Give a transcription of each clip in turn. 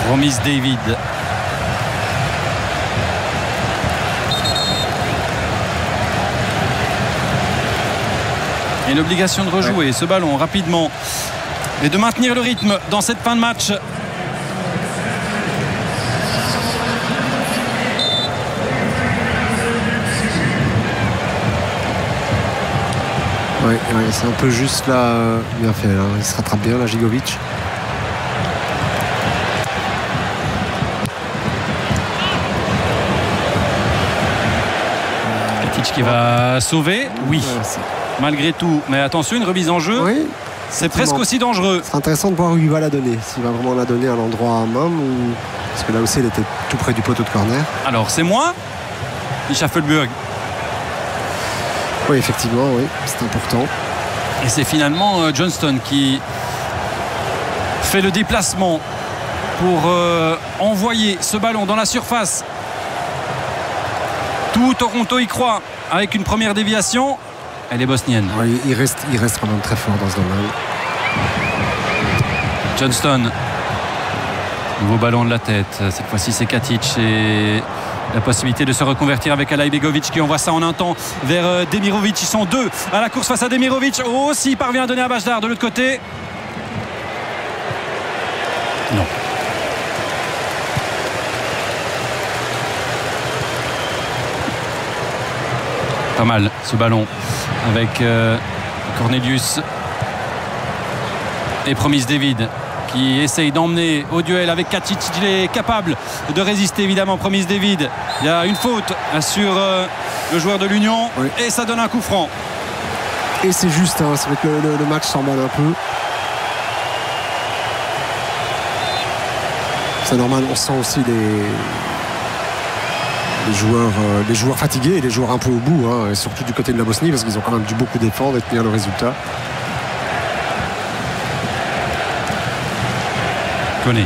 Promise David. Et l'obligation de rejouer ce ballon rapidement et de maintenir le rythme dans cette fin de match. Oui, c'est un peu juste là, bien fait. Là. Il se rattrape bien, là, Gigovic. Katic qui va sauver, oui, malgré tout. Mais attention, une remise en jeu, oui, c'est presque aussi dangereux. C'est intéressant de voir où il va la donner. S'il va vraiment la donner à l'endroit même ou... Parce que là aussi, elle était tout près du poteau de corner. Alors, c'est moi, Schaffelburg. Oui, effectivement, oui, c'est important. Et c'est finalement Johnston qui fait le déplacement pour envoyer ce ballon dans la surface. Tout Toronto y croit avec une première déviation. Elle est bosnienne. Oui, il reste quand même très fort dans ce domaine. Johnston. Nouveau ballon de la tête. Cette fois-ci, c'est Katic et la possibilité de se reconvertir avec Alaibegovic qui envoie ça en un temps vers Demirovic. Ils sont deux à la course face à Demirovic. Oh, s'il parvient à donner à Bajdar de l'autre côté. Non. Pas mal ce ballon avec Cornelius et Promise David qui essaye d'emmener au duel avec Katic. Il est capable de résister évidemment. Promise David, il y a une faute sur le joueur de l'Union, oui. Et ça donne un coup franc. Et c'est juste, hein, c'est vrai que le match s'emballe un peu. C'est normal, on sent aussi les joueurs fatigués et les joueurs un peu au bout, hein, et surtout du côté de la Bosnie parce qu'ils ont quand même dû beaucoup défendre et tenir le résultat. Koné.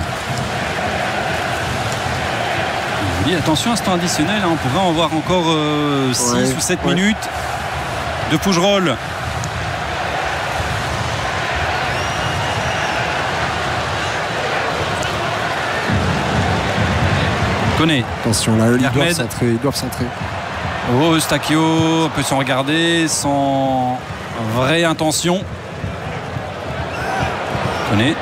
Je vous dis attention à ce temps additionnel, hein, on pourrait en voir encore 6 ou 7 minutes de Pougerolles. Koné. Attention là, ils doivent centrer. Oh, Eustáquio peut s'en regarder sans vraie intention. Koné.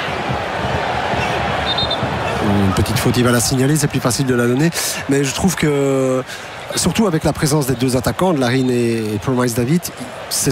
Une petite faute, il va la signaler, c'est plus facile de la donner. Mais je trouve que, surtout avec la présence des deux attaquants, de Larin et Promise David, c'est